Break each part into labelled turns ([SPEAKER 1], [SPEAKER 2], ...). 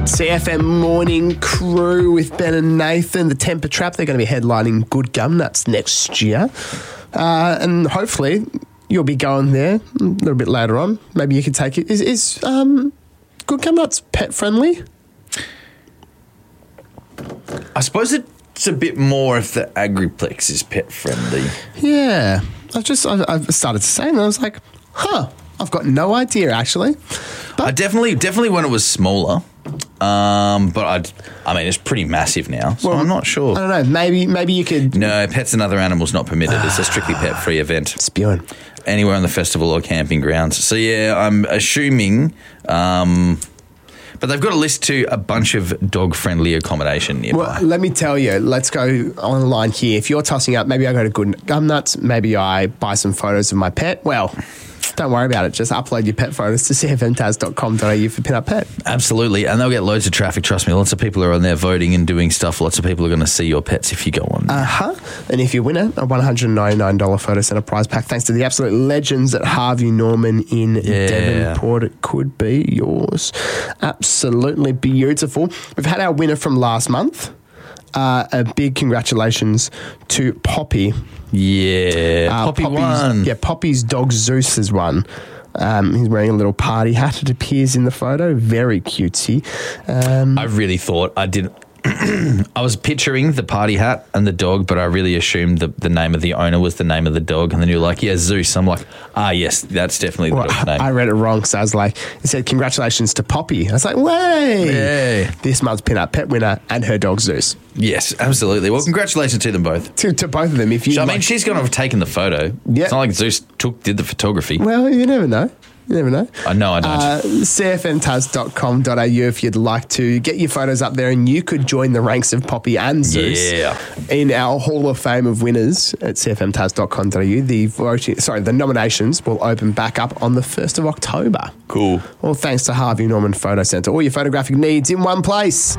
[SPEAKER 1] CFM Morning Crew with Ben and Nathan, the Temper Trap. They're going to be headlining Good Gum Nuts next year. And hopefully you'll be going there a little bit later on. Maybe you could take it. Is Good Gum Nuts pet friendly?
[SPEAKER 2] I suppose it's a bit more if the Agriplex is pet friendly.
[SPEAKER 1] Yeah. I've started to say, and I was like, I've got no idea actually. But
[SPEAKER 2] I definitely when it was smaller. But I mean, it's pretty massive now, so I'm not sure.
[SPEAKER 1] I don't know. Maybe you could.
[SPEAKER 2] No, pets and other animals not permitted. It's a strictly pet-free event.
[SPEAKER 1] Spewing.
[SPEAKER 2] Anywhere on the festival or camping grounds. So yeah, I'm assuming. But they've got a list to a bunch of dog-friendly accommodation nearby.
[SPEAKER 1] Well, let me tell you. Let's go online here. If you're tossing up, maybe I go to Good Gum Nuts. Maybe I buy some photos of my pet. Well, don't worry about it. Just upload your pet photos to cfmtaz.com.au for Pin Up Pet.
[SPEAKER 2] Absolutely. And they'll get loads of traffic. Trust me, lots of people are on there voting and doing stuff. Lots of people are going to see your pets if you go on.
[SPEAKER 1] And if you win it, a $199 photo center prize pack, thanks to the absolute legends at Harvey Norman in Devonport. It could be yours. Absolutely beautiful. We've had our winner from last month. A big congratulations to Poppy.
[SPEAKER 2] Yeah, Poppy won.
[SPEAKER 1] Yeah, Poppy's dog Zeus has won. He's wearing a little party hat. It appears in the photo. Very cutesy.
[SPEAKER 2] I really thought I didn't. I was picturing the party hat and the dog, but I really assumed the name of the owner was the name of the dog. And then you're like, yeah, Zeus. I'm like, yes, that's definitely the dog's name.
[SPEAKER 1] I read it wrong because I was like, it said congratulations to Poppy. I was like, way! This month's Pin Up Pet winner and her dog Zeus.
[SPEAKER 2] Yes, absolutely. Well, congratulations to them both.
[SPEAKER 1] To both of them.
[SPEAKER 2] I mean, she's going to have taken the photo. Yeah. It's not like Zeus did the photography.
[SPEAKER 1] Well, you never know. You never know.
[SPEAKER 2] I know, I don't.
[SPEAKER 1] cfmtaz.com.au if you'd like to get your photos up there, and you could join the ranks of Poppy and Zeus in our Hall of Fame of winners at cfmtaz.com.au. The nominations will open back up on the 1st of October.
[SPEAKER 2] Cool.
[SPEAKER 1] Well, thanks to Harvey Norman Photo Centre. All your photographic needs in one place.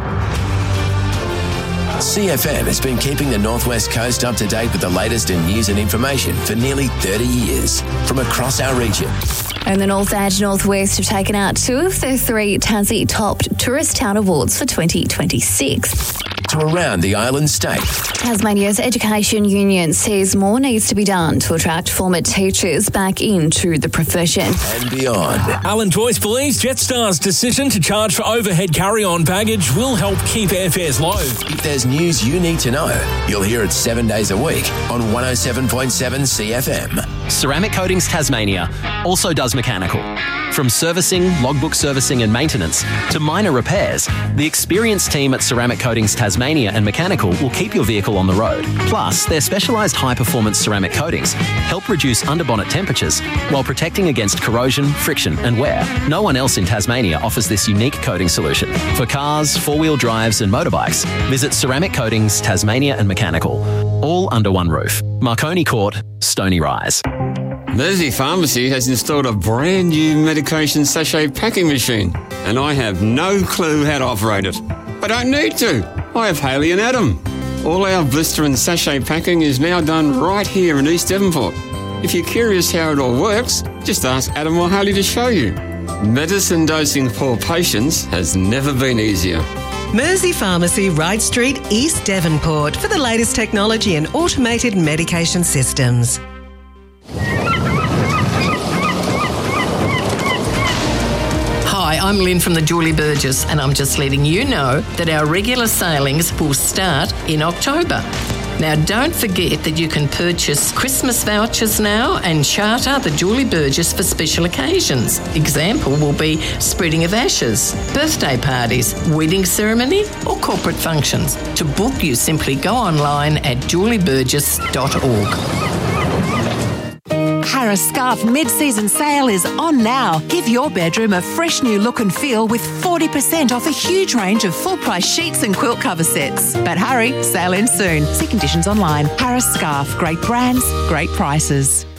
[SPEAKER 3] CFM has been keeping the Northwest Coast up to date with the latest in news and information for nearly 30 years from across our region.
[SPEAKER 4] And the North Edge Northwest have taken out 2 of the 3 Tassie Top Tourist Town Awards for 2026.
[SPEAKER 3] To around the island state.
[SPEAKER 4] Tasmania's Education Union says more needs to be done to attract former teachers back into the profession.
[SPEAKER 3] And beyond.
[SPEAKER 5] Alan Joyce believes Jetstar's decision to charge for overhead carry-on baggage will help keep airfares low.
[SPEAKER 3] If there's news you need to know, you'll hear it 7 days a week on 107.7 CFM.
[SPEAKER 6] Ceramic Coatings Tasmania also does mechanical. From servicing, logbook servicing and maintenance to minor repairs, the experienced team at Ceramic Coatings Tasmania and Mechanical will keep your vehicle on the road. Plus, their specialised high-performance ceramic coatings help reduce underbonnet temperatures while protecting against corrosion, friction and wear. No one else in Tasmania offers this unique coating solution. For cars, four-wheel drives and motorbikes, visit Ceramic Coatings Tasmania and Mechanical. All under one roof. Marconi Court, Stony Rise.
[SPEAKER 7] Mersey Pharmacy has installed a brand new medication sachet packing machine, and I have no clue how to operate it. I don't need to. I have Haley and Adam. All our blister and sachet packing is now done right here in East Devonport. If you're curious how it all works, just ask Adam or Haley to show you. Medicine dosing for patients has never been easier.
[SPEAKER 8] Mersey Pharmacy, Wright Street, East Devonport, for the latest technology and automated medication systems.
[SPEAKER 9] Hi, I'm Lynn from the Julie Burgess, and I'm just letting you know that our regular sailings will start in October. Now, don't forget that you can purchase Christmas vouchers now and charter the Julie Burgess for special occasions. Example will be spreading of ashes, birthday parties, wedding ceremony or corporate functions. To book, you simply go online at julieburgess.org.
[SPEAKER 10] Harris Scarf mid-season sale is on now. Give your bedroom a fresh new look and feel with 40% off a huge range of full-price sheets and quilt cover sets. But hurry, sale ends soon. See conditions online. Harris Scarf, great brands, great prices.